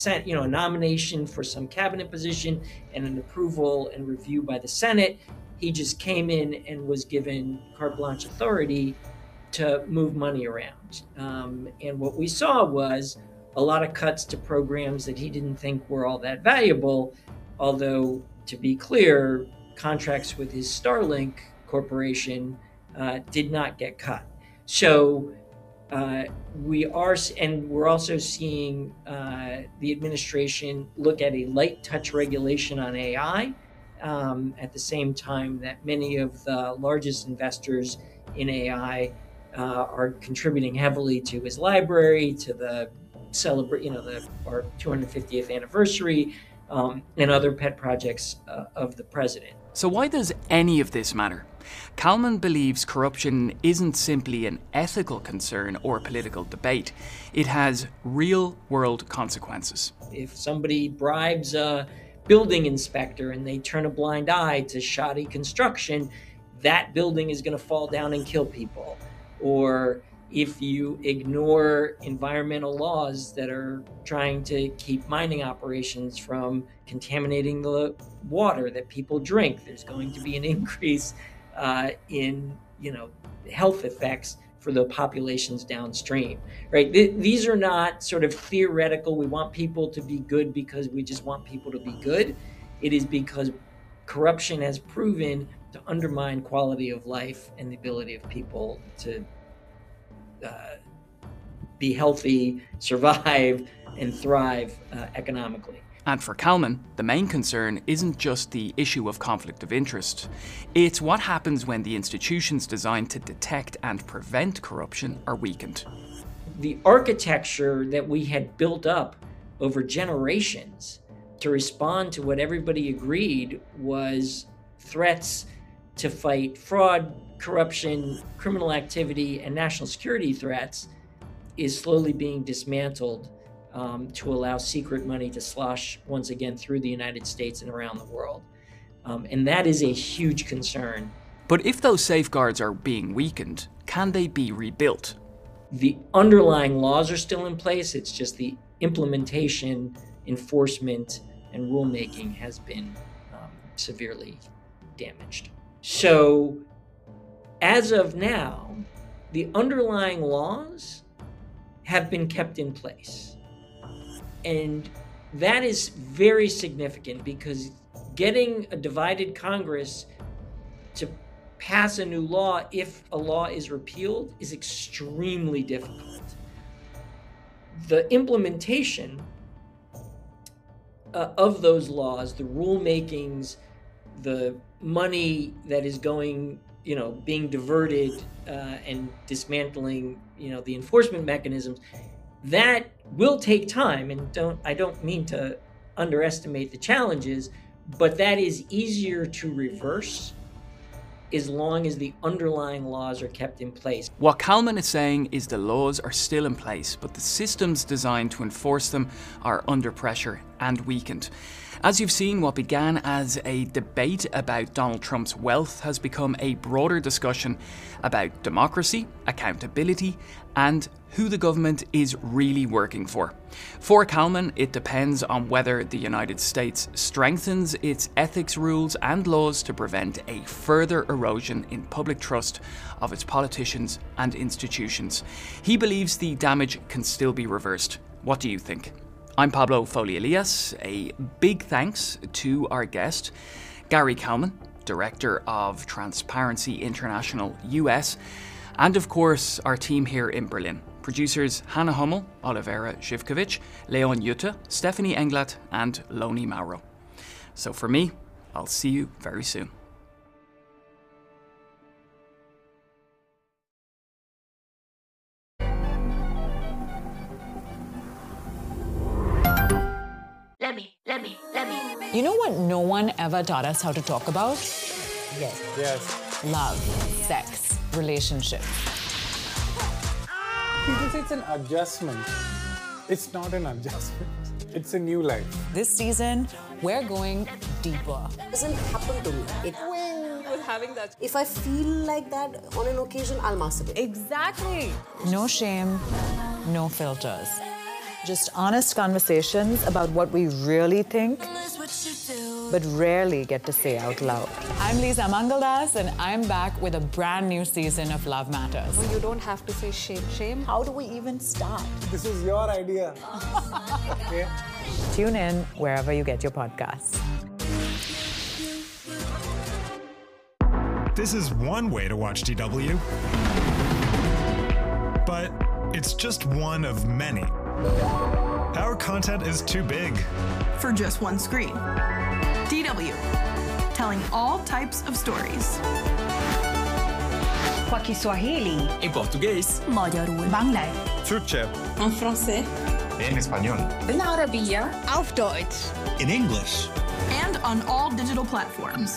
a nomination for some cabinet position and an approval and review by the Senate. He just came in and was given carte blanche authority to move money around. And what we saw was a lot of cuts to programs that he didn't think were all that valuable, although, to be clear, contracts with his Starlink corporation did not get cut. So we're also seeing the administration look at a light touch regulation on AI at the same time that many of the largest investors in AI are contributing heavily to his library, to the our 250th anniversary, and other pet projects of the president. So why does any of this matter? Kallman believes corruption isn't simply an ethical concern or political debate. It has real-world consequences. If somebody bribes a building inspector and they turn a blind eye to shoddy construction, that building is going to fall down and kill people. Or if you ignore environmental laws that are trying to keep mining operations from contaminating the water that people drink, there's going to be an increase in health effects for the populations downstream, right? These are not sort of theoretical, we want people to be good because we just want people to be good. It is because corruption has proven to undermine quality of life and the ability of people to be healthy, survive, and thrive economically. And for Kallman, the main concern isn't just the issue of conflict of interest. It's what happens when the institutions designed to detect and prevent corruption are weakened. The architecture that we had built up over generations to respond to what everybody agreed was threats to fight fraud, corruption, criminal activity, and national security threats is slowly being dismantled to allow secret money to slosh once again through the United States and around the world. And that is a huge concern. But if those safeguards are being weakened, can they be rebuilt? The underlying laws are still in place. It's just the implementation, enforcement, and rulemaking has been severely damaged. So as of now, the underlying laws have been kept in place. And that is very significant because getting a divided Congress to pass a new law if a law is repealed is extremely difficult. The implementation of those laws, the rulemakings, the money that is going, being diverted and dismantling, the enforcement mechanisms, that will take time. And I don't mean to underestimate the challenges, but that is easier to reverse as long as the underlying laws are kept in place. What Kallman is saying is the laws are still in place, but the systems designed to enforce them are under pressure and weakened. As you've seen, what began as a debate about Donald Trump's wealth has become a broader discussion about democracy, accountability, and who the government is really working for. For Kallman, it depends on whether the United States strengthens its ethics rules and laws to prevent a further erosion in public trust of its politicians and institutions. He believes the damage can still be reversed. What do you think? I'm Pablo Foley-Elias. A big thanks to our guest, Gary Kallman, Director of Transparency International US, and of course our team here in Berlin. Producers Hannah Hummel, Olivera Zivkovic, Leon Jutta, Stephanie Englert, and Loni Mauro. So for me, I'll see you very soon. Let me. You know what no one ever taught us how to talk about? Yes. Love, sex, relationships. People say it's an adjustment. It's not an adjustment. It's a new life. This season, we're going deeper. It doesn't happen to me. With having that. If I feel like that on an occasion, I'll masturbate. Exactly. No shame, no filters. Just honest conversations about what we really think, but rarely get to say out loud. I'm Lisa Mangaldas, and I'm back with a brand new season of Love Matters. You don't have to say shame. Shame. How do we even start? This is your idea. Okay. Tune in wherever you get your podcasts. This is one way to watch DW, but it's just one of many. Our content is too big for just one screen. DW, telling all types of stories. Kwa Kiswahili. En português. Magyarul. Bangla. Türkçe. En français. En español. En Arabiya. Auf Deutsch. In English. And on all digital platforms.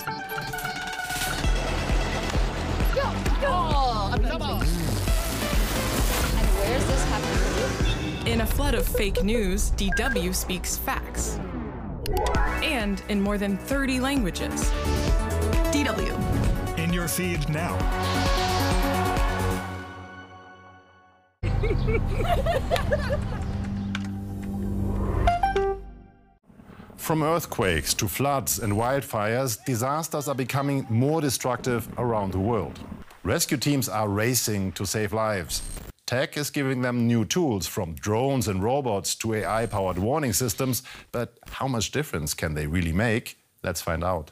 And where is this happening? In a flood of fake news, DW speaks facts. And in more than 30 languages. DW. In your feed now. From earthquakes to floods and wildfires, disasters are becoming more destructive around the world. Rescue teams are racing to save lives. Tech is giving them new tools, from drones and robots to AI-powered warning systems. But how much difference can they really make? Let's find out.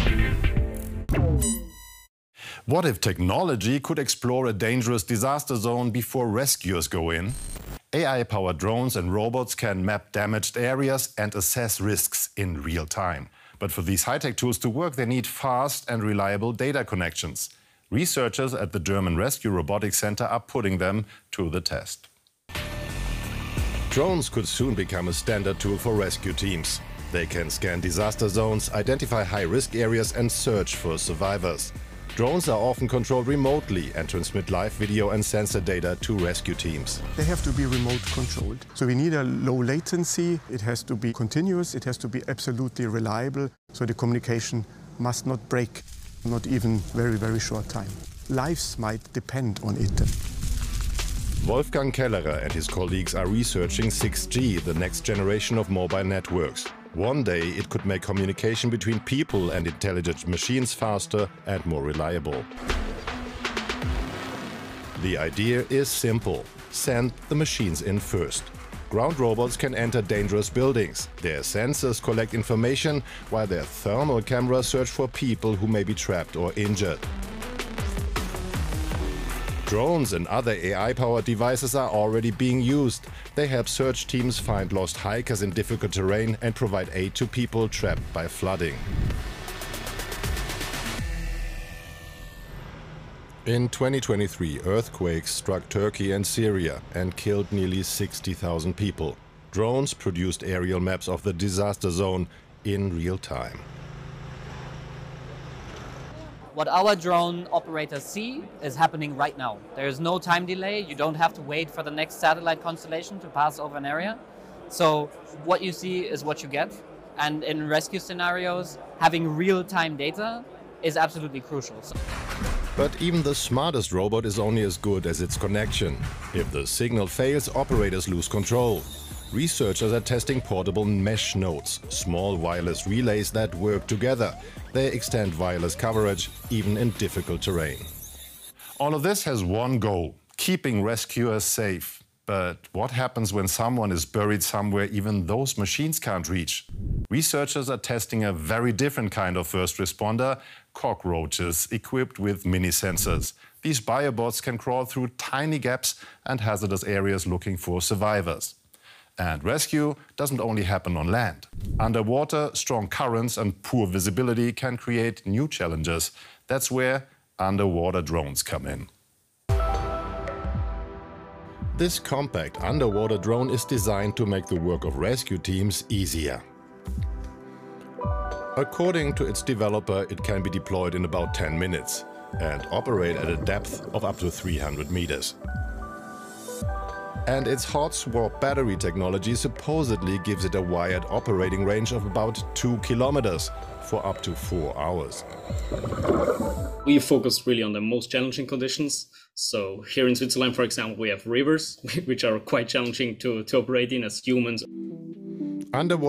What if technology could explore a dangerous disaster zone before rescuers go in? AI-powered drones and robots can map damaged areas and assess risks in real time. But for these high-tech tools to work, they need fast and reliable data connections. Researchers at the German Rescue Robotics Center are putting them to the test. Drones could soon become a standard tool for rescue teams. They can scan disaster zones, identify high-risk areas and search for survivors. Drones are often controlled remotely and transmit live video and sensor data to rescue teams. They have to be remote controlled. So we need a low latency, it has to be continuous, it has to be absolutely reliable, so the communication must not break, not even very, very short time. Lives might depend on it. Wolfgang Kellerer and his colleagues are researching 6G, the next generation of mobile networks. One day it could make communication between people and intelligent machines faster and more reliable. The idea is simple. Send the machines in first. Ground robots can enter dangerous buildings. Their sensors collect information, while their thermal cameras search for people who may be trapped or injured. Drones and other AI-powered devices are already being used. They help search teams find lost hikers in difficult terrain and provide aid to people trapped by flooding. In 2023, earthquakes struck Turkey and Syria and killed nearly 60,000 people. Drones produced aerial maps of the disaster zone in real time. What our drone operators see is happening right now. There is no time delay. You don't have to wait for the next satellite constellation to pass over an area. So what you see is what you get. And in rescue scenarios, having real-time data is absolutely crucial. But even the smartest robot is only as good as its connection. If the signal fails, operators lose control. Researchers are testing portable mesh nodes, small wireless relays that work together. They extend wireless coverage even in difficult terrain. All of this has one goal: keeping rescuers safe. But what happens when someone is buried somewhere even those machines can't reach? Researchers are testing a very different kind of first responder: cockroaches equipped with mini sensors. These biobots can crawl through tiny gaps and hazardous areas looking for survivors. And rescue doesn't only happen on land. Underwater, strong currents and poor visibility can create new challenges. That's where underwater drones come in. This compact underwater drone is designed to make the work of rescue teams easier. According to its developer, it can be deployed in about 10 minutes and operate at a depth of up to 300 meters. And its hot swap battery technology supposedly gives it a wired operating range of about 2 kilometers for up to 4 hours. We focused really on the most challenging conditions. So here in Switzerland, for example, we have rivers, which are quite challenging to operate in as humans. Underwater